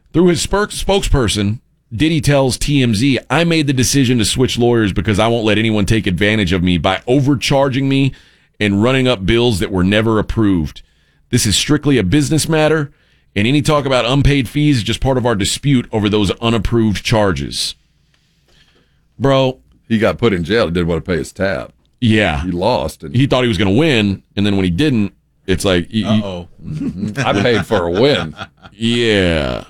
Through his spokesperson, Diddy tells TMZ, I made the decision to switch lawyers because I won't let anyone take advantage of me by overcharging me and running up bills that were never approved. This is strictly a business matter, and any talk about unpaid fees is just part of our dispute over those unapproved charges. Bro. He got put in jail. He didn't want to pay his tab. Yeah. He lost. He thought he was going to win, and then when he didn't, it's like... I paid for a win. Yeah.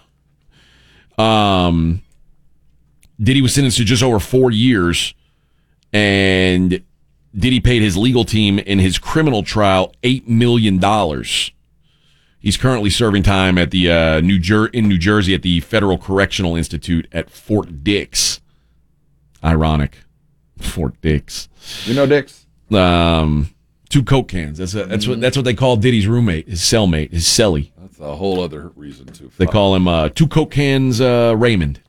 Diddy was sentenced to just over 4 years, and Diddy paid his legal team in his criminal trial $8 million. He's currently serving time at the New Jersey at the Federal Correctional Institute at Fort Dix. Ironic. Fort Dix. You know Dix? 2 Coke cans. That's what they call Diddy's roommate, his cellmate, his cellie. That's a whole other reason to. They call him 2 Coke cans Raymond.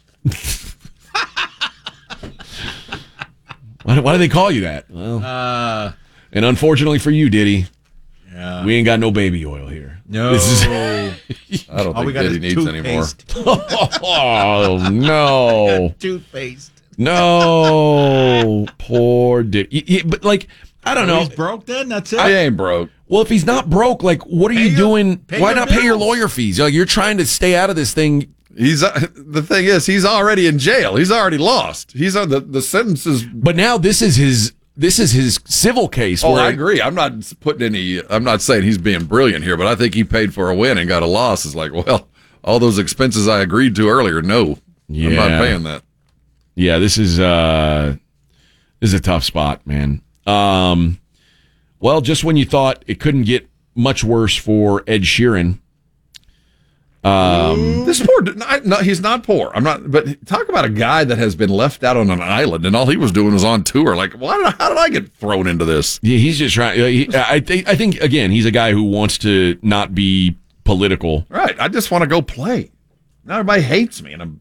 Why do they call you that? Well, and unfortunately for you, Diddy, we ain't got no baby oil here. No. I don't think Diddy needs anymore. Oh, no. Toothpaste. No. Poor Diddy. But, like, I don't know. He's broke then? That's it? He ain't broke. Well, if he's not broke, like, what are you doing? Why not pay your lawyer fees? Like, you're trying to stay out of this thing. The thing is, he's already in jail. He's already lost. He's on the sentences. But now this is his civil case. Oh, I agree. I'm not saying he's being brilliant here, but I think he paid for a win and got a loss. It's like, well, all those expenses I agreed to earlier, no. Yeah. I'm not paying that. Yeah, this is a tough spot, man. Well, just when you thought it couldn't get much worse for Ed Sheeran. This poor, no, he's not poor. I'm not, but talk about a guy that has been left out on an island and all he was doing was on tour. Like, how did I get thrown into this? Yeah, he's just trying. I think again, he's a guy who wants to not be political. Right. I just want to go play. Now everybody hates me, and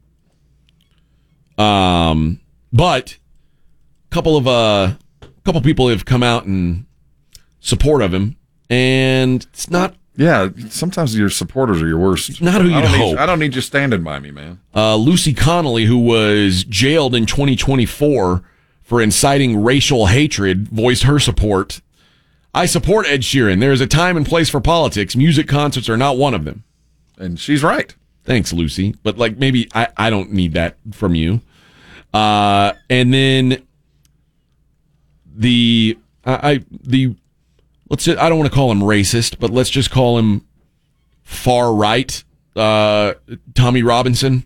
but a couple people have come out in support of him, and it's not. Yeah, sometimes your supporters are your worst. Not who you'd hope. I don't need you standing by me, man. Lucy Connolly, who was jailed in 2024 for inciting racial hatred, voiced her support. I support Ed Sheeran. There is a time and place for politics. Music concerts are not one of them. And she's right. Thanks, Lucy. But like maybe I don't need that from you. And then I don't want to call him racist, but let's just call him far right. Tommy Robinson.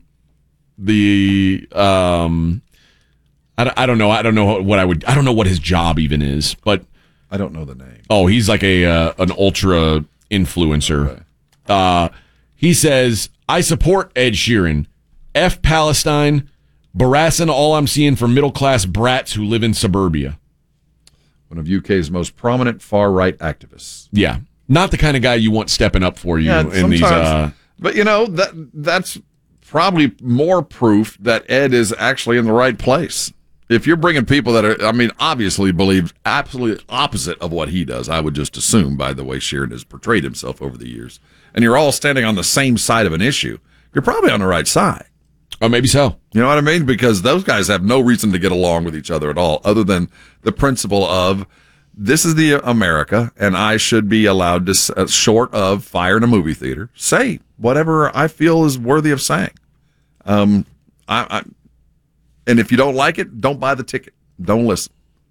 I don't know. I don't know what his job even is, but I don't know the name. Oh, he's like an ultra influencer. Okay. He says, I support Ed Sheeran. F Palestine. Barassin all I'm seeing for middle-class brats who live in suburbia. One of UK's most prominent far-right activists. Yeah. Not the kind of guy you want stepping up for you in these... But, that's probably more proof that Ed is actually in the right place. If you're bringing people that are, obviously believe absolutely opposite of what he does, I would just assume, by the way Sheeran has portrayed himself over the years, and you're all standing on the same side of an issue, you're probably on the right side. Or maybe so. You know what I mean? Because those guys have no reason to get along with each other at all, other than the principle of this is the America, and I should be allowed to, short of fire in a movie theater, say whatever I feel is worthy of saying. And if you don't like it, don't buy the ticket. Don't listen.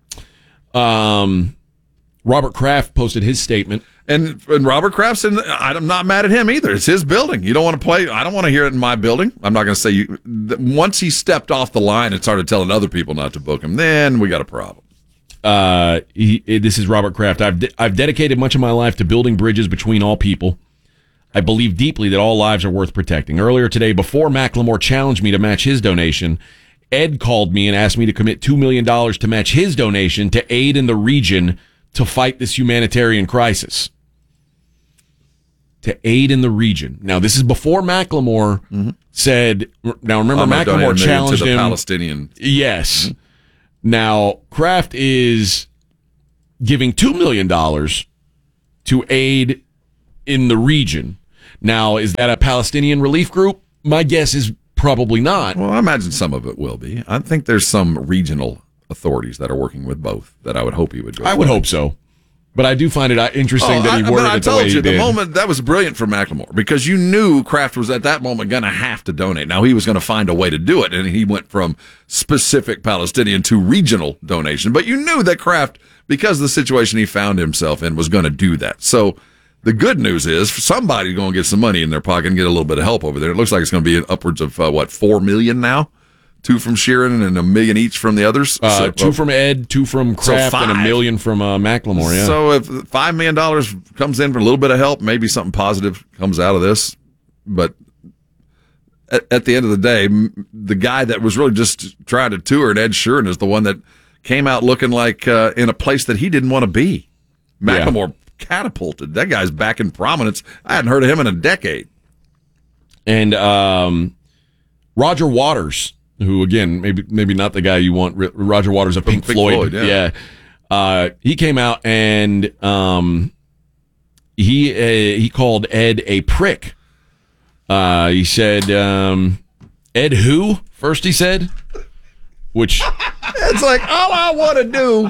Robert Kraft posted his statement. And Robert Kraft said, I'm not mad at him either. It's his building. You don't want to play. I don't want to hear it in my building. I'm not going to say you. Once he stepped off the line and started telling other people not to book him, then we got a problem. This is Robert Kraft. I've dedicated much of my life to building bridges between all people. I believe deeply that all lives are worth protecting. Earlier today, before Macklemore challenged me to match his donation, Ed called me and asked me to commit $2 million to match his donation to aid in the region to fight this humanitarian crisis. To aid in the region. Now, this is before Macklemore said. Now, remember, Macklemore challenged to the him. Palestinian. Yes. Mm-hmm. Now, Kraft is giving $2 million to aid in the region. Now, is that a Palestinian relief group? My guess is probably not. Well, I imagine some of it will be. I think there's some regional authorities that are working with both that I would hope he would go. I would hope so. But I do find it interesting that he worded it the way he did. The moment that was brilliant for McLemore because you knew Kraft was at that moment going to have to donate. Now he was going to find a way to do it, and he went from specific Palestinian to regional donation. But you knew that Kraft, because of the situation he found himself in, was going to do that. So the good news is somebody's going to get some money in their pocket and get a little bit of help over there. It looks like it's going to be upwards of $4 million now. 2 from Sheeran and $1 million each from the others. 2 from Ed, 2 from Kraft, and $1 million from McLemore. Yeah. So if $5 million comes in for a little bit of help, maybe something positive comes out of this. But at the end of the day, the guy that was really just trying to tour, and Ed Sheeran, is the one that came out looking like in a place that he didn't want to be. McLemore catapulted. That guy's back in prominence. I hadn't heard of him in a decade. And Roger Waters, who, again, maybe not the guy you want. Roger Waters of Pink Floyd. Yeah. He came out and he called Ed a prick. He said, Ed who? First he said. Which... It's like, all I want to do...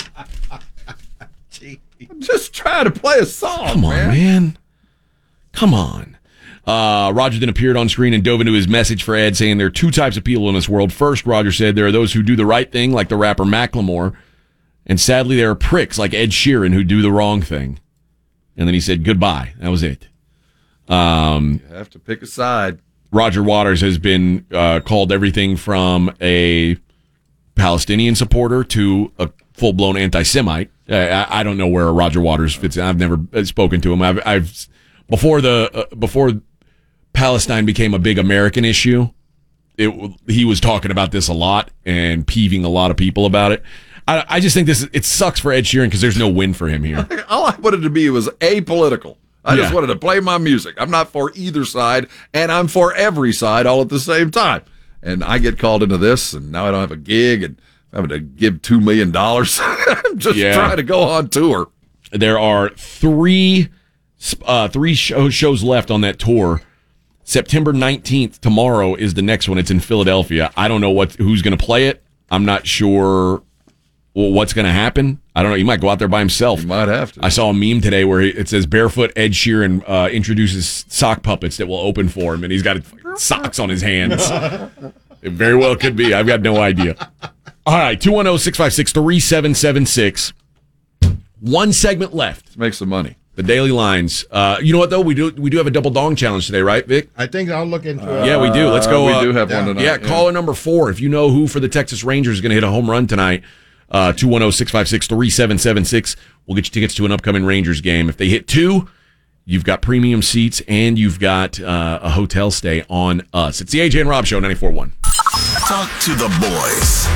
just try to play a song, Come on, man. Come on. Roger then appeared on screen and dove into his message for Ed, saying there are 2 types of people in this world. First, Roger said, there are those who do the right thing, like the rapper Macklemore, and sadly there are pricks like Ed Sheeran who do the wrong thing. And then he said goodbye. That was it. You have to pick a side. Roger Waters has been called everything from a Palestinian supporter to a full-blown anti-Semite. I don't know where Roger Waters fits in. I've never spoken to him. I've before Palestine became a big American issue, he was talking about this a lot and peeving a lot of people about it. I just think it sucks for Ed Sheeran because there's no win for him here. All I wanted to be was apolitical. I just wanted to play my music. I'm not for either side, and I'm for every side all at the same time. And I get called into this, and now I don't have a gig, and I'm having to give $2 million. I'm just trying to go on tour. There are three shows left on that tour. September 19th, tomorrow, is the next one. It's in Philadelphia. I don't know who's going to play it. I'm not sure what's going to happen. I don't know. He might go out there by himself. He might have to. I saw a meme today where it says barefoot Ed Sheeran introduces sock puppets that will open for him, and he's got socks on his hands. It very well could be. I've got no idea. All right, 210-656-3776. One segment left. Let's make some money. The Daily Lines. You know what, though? We do have a double dong challenge today, right, Vic? I think I'll look into it. Yeah, we do. Let's go. We do have one tonight. Yeah, caller number 4. If you know who for the Texas Rangers is going to hit a home run tonight, 210-656-3776. We'll get you tickets to an upcoming Rangers game. If they hit 2, you've got premium seats and you've got a hotel stay on us. It's the AJ and Rob Show, 94.1. Talk to the boys.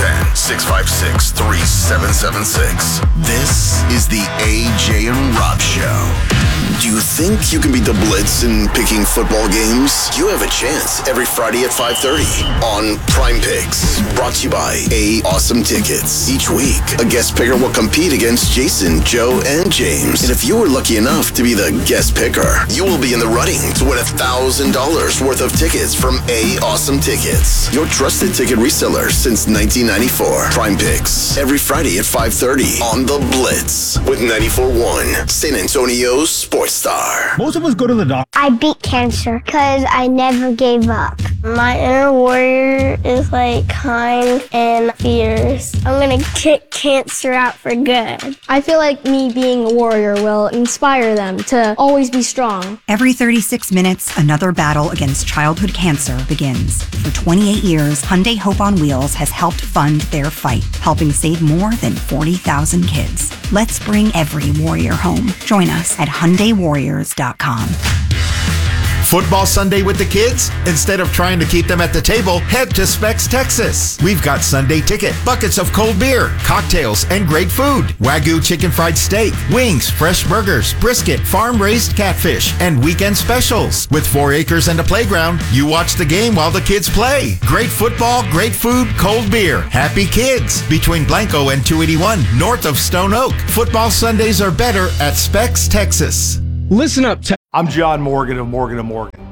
210-656-3776. This is the AJ and Rob Show. Do you think you can beat the Blitz in picking football games? You have a chance every Friday at 5:30 on Prime Picks. Brought to you by Awesome Tickets. Each week, a guest picker will compete against Jason, Joe, and James. And if you were lucky enough to be the guest picker, you will be in the running to win $1,000 worth of tickets from Awesome Tickets. Your trusted ticket reseller since 1994. Prime Picks. Every Friday at 5:30 on The Blitz. With 94.1 San Antonio's Sports Star. Most of us go to the doctor. I beat cancer because I never gave up. My inner warrior is like kind and fierce. I'm gonna kick cancer out for good. I feel like me being a warrior will inspire them to always be strong. Every 36 minutes, another battle against childhood cancer begins. For 28 years, Hyundai Hope on Wheels has helped fund their fight, helping save more than 40,000 kids. Let's bring every warrior home. Join us at HyundaiWarriors.com. Football Sunday with the kids? Instead of trying to keep them at the table, head to Specs, Texas. We've got Sunday ticket, buckets of cold beer, cocktails, and great food. Wagyu chicken fried steak, wings, fresh burgers, brisket, farm-raised catfish, and weekend specials. With 4 acres and a playground, you watch the game while the kids play. Great football, great food, cold beer. Happy kids. Between Blanco and 281, north of Stone Oak. Football Sundays are better at Specs, Texas. Listen up. I'm John Morgan of Morgan & Morgan.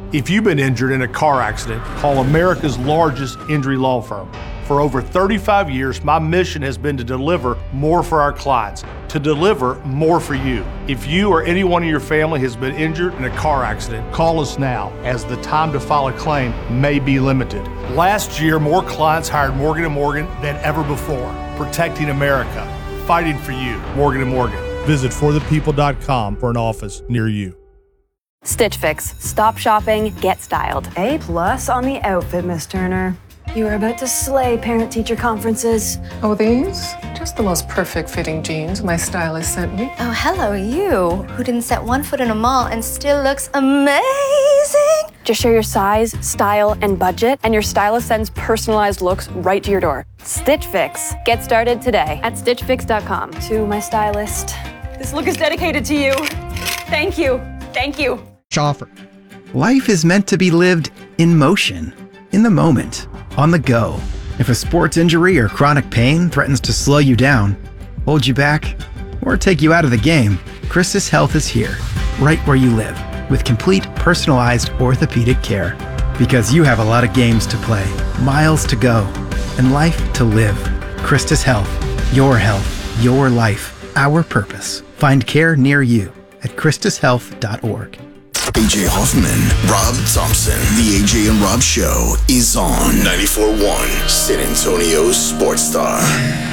If you've been injured in a car accident, call America's largest injury law firm. For over 35 years, my mission has been to deliver more for our clients, to deliver more for you. If you or anyone in your family has been injured in a car accident, call us now, as the time to file a claim may be limited. Last year, more clients hired Morgan & Morgan than ever before, protecting America, fighting for you. Morgan & Morgan. Visit forthepeople.com for an office near you. Stitch Fix. Stop shopping, get styled. A+ on the outfit, Miss Turner. You are about to slay parent-teacher conferences. Oh, these? Just the most perfect fitting jeans my stylist sent me. Oh, hello, you, who didn't set one foot in a mall and still looks amazing. Just share your size, style, and budget, and your stylist sends personalized looks right to your door. Stitch Fix. Get started today at stitchfix.com. To my stylist, this look is dedicated to you. Thank you. Thank you. Schaffer. Life is meant to be lived in motion, in the moment, on the go. If a sports injury or chronic pain threatens to slow you down, hold you back, or take you out of the game, Christus Health is here, right where you live, with complete personalized orthopedic care. Because you have a lot of games to play, miles to go, and life to live. Christus Health, your life, our purpose. Find care near you at christushealth.org. AJ Hoffman, Rob Thompson. The AJ and Rob Show is on 94.1 San Antonio's Sports Star.